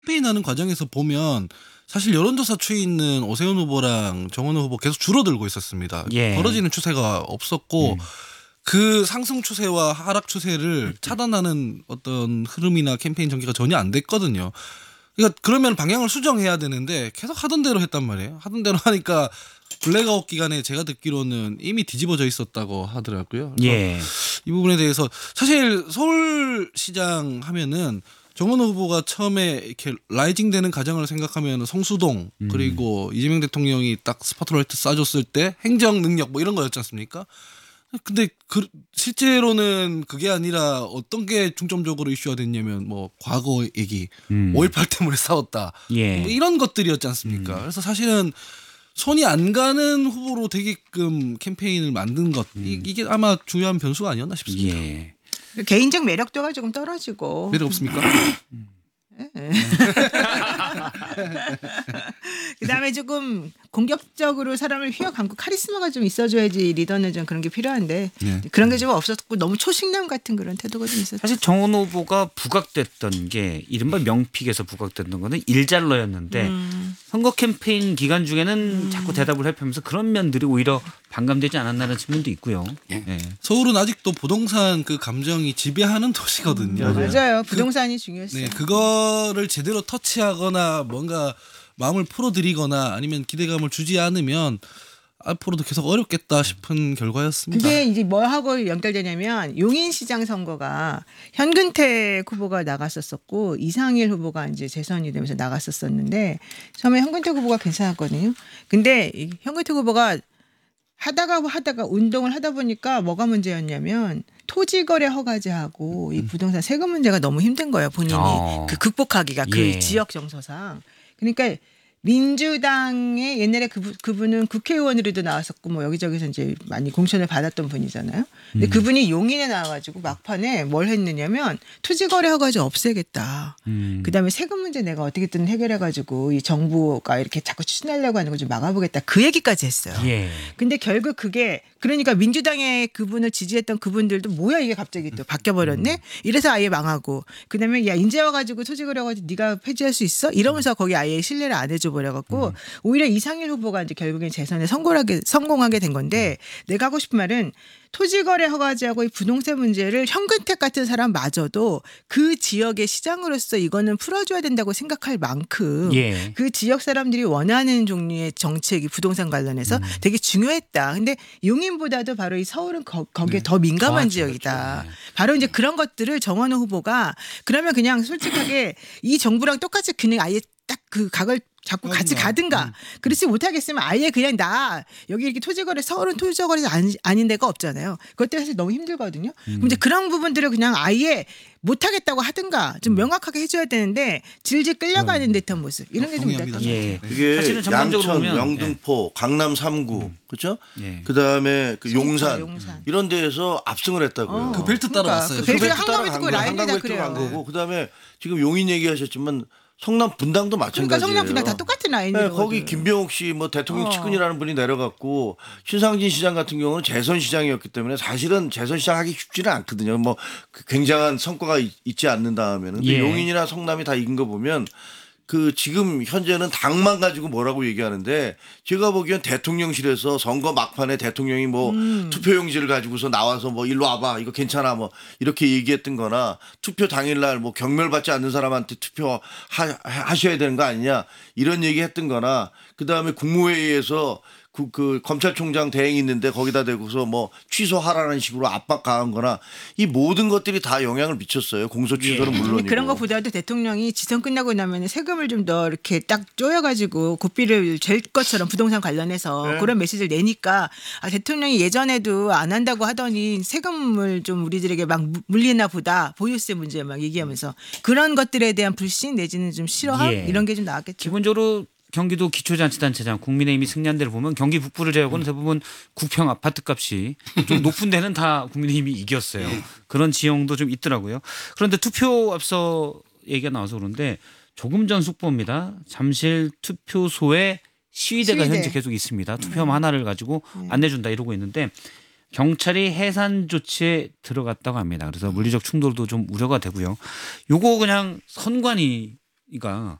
캠페인하는 과정에서 보면 사실 여론조사 추이에 있는 오세훈 후보랑 정원호 후보 계속 줄어들고 있었습니다. 예. 벌어지는 추세가 없었고 그 상승 추세와 하락 추세를 차단하는 어떤 흐름이나 캠페인 전개가 전혀 안 됐거든요. 그러니까 그러면 방향을 수정해야 되는데 계속 하던 대로 했단 말이에요. 하던 대로 하니까 블랙아웃 기간에 제가 듣기로는 이미 뒤집어져 있었다고 하더라고요. 예. 이 부분에 대해서 사실 서울시장 하면은 정원호 후보가 처음에 이렇게 라이징 되는 과정을 생각하면 성수동 그리고 이재명 대통령이 딱 스포트라이트 쏴줬을 때 행정 능력 뭐 이런 거였지 않습니까? 근데 실제로는 그게 아니라 어떤 게 중점적으로 이슈가 됐냐면 뭐 과거 얘기 5.18 때문에 싸웠다 예. 뭐 이런 것들이었지 않습니까? 그래서 사실은 손이 안 가는 후보로 되게끔 캠페인을 만든 것 이게 아마 중요한 변수가 아니었나 싶습니다. 예. 개인적 매력도가 조금 떨어지고. 매력 없습니까? 그다음에 조금 공격적으로 사람을 휘어감고 카리스마가 좀 있어줘야지 리더는 좀 그런 게 필요한데 네. 그런 게 좀 없었고 너무 초식남 같은 그런 태도가 좀 있었죠. 사실 정원호 후보가 부각됐던 게 이른바 명픽에서 부각됐던 거는 일잘러였는데 선거 캠페인 기간 중에는 자꾸 대답을 해펴면서 그런 면들이 오히려 반감되지 않았나는 측면도 있고요. 예. 예. 서울은 아직도 부동산 그 감정이 지배하는 도시거든요. 맞아요. 부동산이 중요했어요. 네, 그거를 제대로 터치하거나 뭔가 마음을 풀어드리거나 아니면 기대감을 주지 않으면 앞으로도 계속 어렵겠다 싶은 결과였습니다. 그게 이제 뭐하고 연결되냐면 용인시장 선거가 현근택 후보가 나갔었었고 이상일 후보가 이제 재선이 되면서 나갔었었는데 처음에 현근택 후보가 괜찮았거든요. 근데 이 현근택 후보가 하다가 운동을 하다 보니까 뭐가 문제였냐면 토지거래 허가제하고 이 부동산 세금 문제가 너무 힘든 거예요. 본인이 그 극복하기가 그 예. 지역 정서상. 그러니까 민주당의 옛날에 그분은 국회의원으로도 나왔었고 뭐 여기저기서 이제 많이 공천을 받았던 분이잖아요. 근데 그분이 용인에 나와가지고 막판에 뭘 했느냐면 토지거래 허가제 없애겠다. 그다음에 세금 문제 내가 어떻게든 해결해가지고 이 정부가 이렇게 자꾸 추진하려고 하는 걸 좀 막아보겠다. 그 얘기까지 했어요. 예. 근데 결국 그게 그러니까 민주당의 그분을 지지했던 그분들도 뭐야 이게 갑자기 또 바뀌어버렸네. 이래서 아예 망하고 그다음에 야 이제 와가지고 토지거래 허가제 네가 폐지할 수 있어? 이러면서 거기 아예 신뢰를 안 해줘 버려갖고 오히려 이상일 후보가 이제 결국엔 재선에 성공하게 된 건데 내가 하고 싶은 말은 토지거래 허가제하고 이 부동산 문제를 현근택 같은 사람마저도 그 지역의 시장으로서 이거는 풀어줘야 된다고 생각할 만큼 예. 그 지역 사람들이 원하는 종류의 정책이 부동산 관련해서 되게 중요했다. 근데 용인보다도 바로 이 서울은 거기에 더 민감한 지역이다. 바로 이제 그런 것들을 정원호 후보가 그러면 그냥 솔직하게 이 정부랑 똑같이 그냥 아예 딱 그 각을 자꾸 같이 가든가 그렇지 못하겠으면 아예 그냥 나 여기 이렇게 토지거래 서울은 토지거래 아닌 데가 없잖아요. 그것 때문에 사실 너무 힘들거든요. 그럼 이제 그런 부분들을 그냥 아예 못하겠다고 하든가 좀 명확하게 해줘야 되는데 질질 끌려가는 듯한 모습 이런 게 좀 동의합니다. 있었던 것 같아요. 예. 이게 사실은 전반적으로 양천, 보면 영등포, 강남 3구, 그렇죠? 예. 그다음에 그 용산, 용산. 이런 데에서 압승을 했다고요. 그 벨트 그러니까 따라갔어요. 그 벨트가 벨트 한가위 따라간 듣고 거예요. 라인이 다 한강 벨트가 간 그래요. 거고 그다음에 지금 용인 얘기하셨지만 성남 분당도 마찬가지예요. 그러니까 성남 분당 다 똑같은 라인이거든. 네, 거기 김병욱 씨 뭐 대통령 측근이라는 분이 내려갔고 신상진 시장 같은 경우는 재선 시장이었기 때문에 사실은 재선 시장 하기 쉽지는 않거든요. 뭐 굉장한 성과가 있지 않는다 하면은 근데 예. 용인이나 성남이 다 이긴 거 보면 그 지금 현재는 당만 가지고 뭐라고 얘기하는데 제가 보기엔 대통령실에서 선거 막판에 대통령이 뭐 투표용지를 가지고서 나와서 뭐 일로 와봐 이거 괜찮아 뭐 이렇게 얘기했던 거나 투표 당일날 뭐 경멸받지 않는 사람한테 투표하셔야 되는 거 아니냐 이런 얘기 했던 거나 그다음에 국무회의에서 그 검찰총장 대행이 있는데 거기다 대고서 뭐 취소하라는 식으로 압박 가한 거나 이 모든 것들이 다 영향을 미쳤어요. 공소 취소는 물론이고. 근데 그런 것보다도 대통령이 지선 끝나고 나면 세금을 좀 더 이렇게 딱 쪼여가지고 고삐를 잴 것처럼 부동산 관련해서 그런 메시지를 내니까 대통령이 예전에도 안 한다고 하더니 세금을 좀 우리들에게 막 물리나 보다 보유세 문제 막 얘기하면서 그런 것들에 대한 불신 내지는 좀 싫어함 예. 이런 게 좀 나왔겠죠. 기본적으로 경기도 기초자치단체장 국민의힘이 승리한 데를 보면 경기 북부를 제외하고는 대부분 국평 아파트값이 좀 높은 데는 다 국민의힘이 이겼어요. 그런 지형도 좀 있더라고요. 그런데 투표 앞서 얘기가 나와서 그런데 조금 전 속보입니다. 잠실 투표소에 시위대가 시위대. 현재 계속 있습니다. 투표함 하나를 가지고 안 내준다 이러고 있는데 경찰이 해산 조치에 들어갔다고 합니다. 그래서 물리적 충돌도 좀 우려가 되고요. 요거 그냥 선관위 이가